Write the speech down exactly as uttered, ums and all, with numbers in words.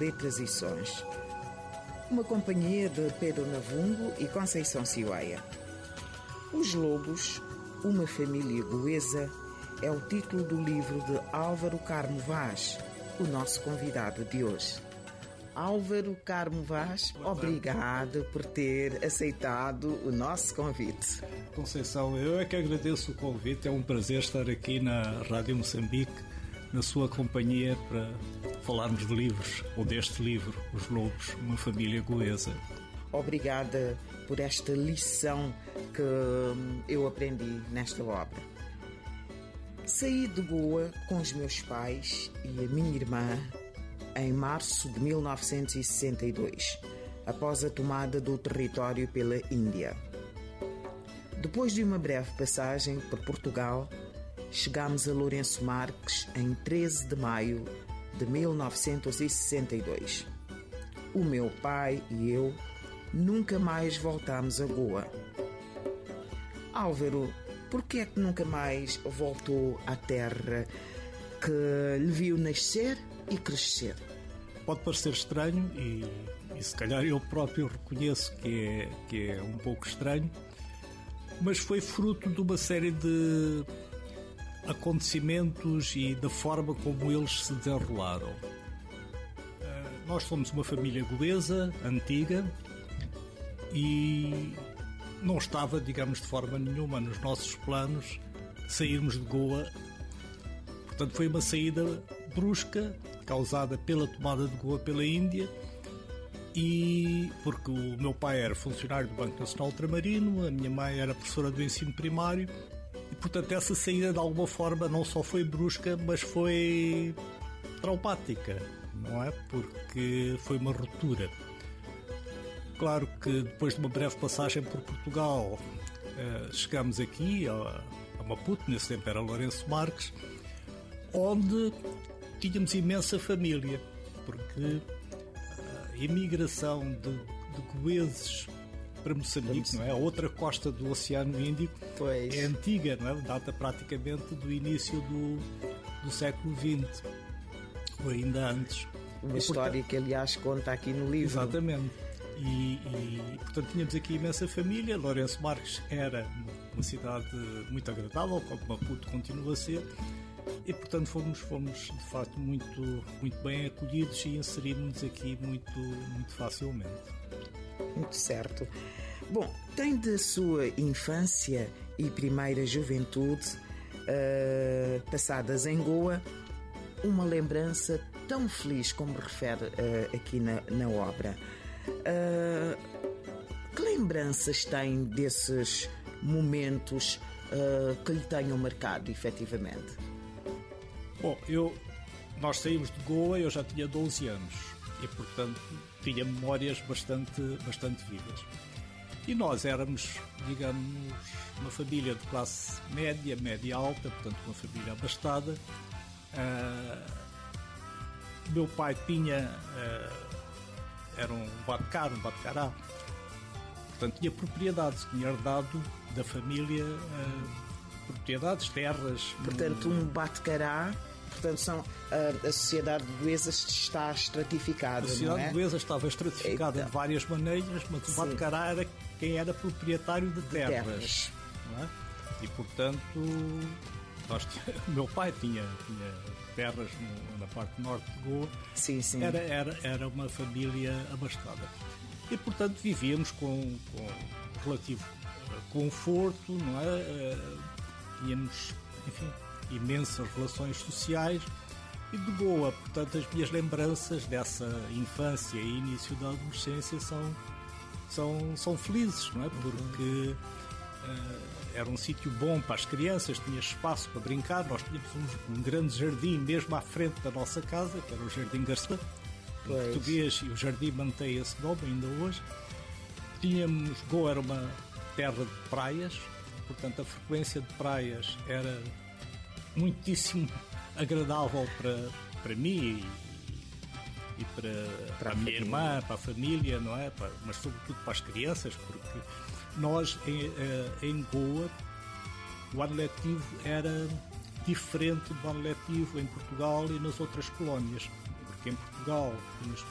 Letras e Sons. Uma companhia de Pedro Navungo e Conceição Ciuaia. Os Lobos, uma família goesa, é o título do livro de Álvaro Carmo Vaz, o nosso convidado de hoje. Álvaro Carmo Vaz, obrigado por ter aceitado o nosso convite. Conceição, eu é que agradeço o convite, é um prazer estar aqui na Rádio Moçambique, na sua companhia, para falarmos de livros, ou deste livro, Os Lobos, uma família goesa. Obrigada por esta lição que eu aprendi nesta obra. Saí de Goa com os meus pais e a minha irmã em março de mil novecentos e sessenta e dois, após a tomada do território pela Índia. Depois de uma breve passagem por Portugal, chegámos a Lourenço Marques em treze de maio de mil novecentos e sessenta e dois. O meu pai e eu nunca mais voltámos a Goa. Álvaro, por que é que nunca mais voltou à terra que lhe viu nascer e crescer? Pode parecer estranho e, e se calhar eu próprio reconheço que é, que é um pouco estranho, mas foi fruto de uma série de acontecimentos e da forma como eles se desenrolaram. Uh, nós somos uma família goesa, antiga, e não estava, digamos, de forma nenhuma nos nossos planos sairmos de Goa. Portanto, foi uma saída brusca, causada pela tomada de Goa pela Índia, e porque o meu pai era funcionário do Banco Nacional Ultramarino, a minha mãe era professora do ensino primário, e portanto essa saída de alguma forma não só foi brusca, mas foi traumática, não é? Porque foi uma ruptura. Claro que depois de uma breve passagem por Portugal, chegamos aqui a Maputo, nesse tempo era Lourenço Marques, onde tínhamos imensa família, porque a imigração de, de goeses para Moçambique, não é? A outra costa do Oceano Índico, pois, é antiga, não é? Data praticamente do início do, do século vinte, ou ainda antes. Uma e, história portanto, que, aliás, conta aqui no livro. Exatamente. E, e, portanto, tínhamos aqui imensa família. Lourenço Marques era uma cidade muito agradável, como Maputo continua a ser. E, portanto, fomos, fomos de facto, muito, muito bem acolhidos e inserimos-nos aqui muito, muito facilmente. Muito certo. Bom, tem da sua infância e primeira juventude, uh, passadas em Goa, uma lembrança tão feliz como refere uh, aqui na, na obra. Uh, que lembranças tem desses momentos uh, que lhe tenham marcado, efetivamente? Bom, eu, nós saímos de Goa, eu já tinha doze anos e, portanto, tinha memórias bastante, bastante vivas. E nós éramos, digamos, uma família de classe média, média alta, portanto, uma família abastada. Uh, meu pai tinha, uh, era um batcar, um batcará, portanto, tinha propriedades, tinha herdado da família uh, propriedades, terras. Portanto, no... um batcará. Portanto, são, a, a sociedade goesa está estratificada, A sociedade não é? goesa estava estratificada então, de várias maneiras, mas o batcará era quem era proprietário de terras. De terras. Não é? E, portanto, nós, o meu pai tinha, tinha terras no, na parte norte de Goa. Sim, sim. Era, era, era uma família abastada. E, portanto, vivíamos com, com relativo conforto, não é? Tínhamos, enfim, imensas relações sociais, e de Goa, portanto, as minhas lembranças dessa infância e início da adolescência são, são, são felizes, não é? Porque uh, era um sítio bom para as crianças, tinha espaço para brincar, nós tínhamos um, um grande jardim mesmo à frente da nossa casa, que era o Jardim Garcia, em português, e o jardim mantém esse nome ainda hoje. Tínhamos, Goa era uma terra de praias, portanto a frequência de praias era muitíssimo agradável para, para mim e, e para, para a minha irmã, para a família, não é? Para, mas sobretudo para as crianças, porque nós em, em Goa o ano letivo era diferente do ano letivo em Portugal e nas outras colónias, porque em Portugal tínhamos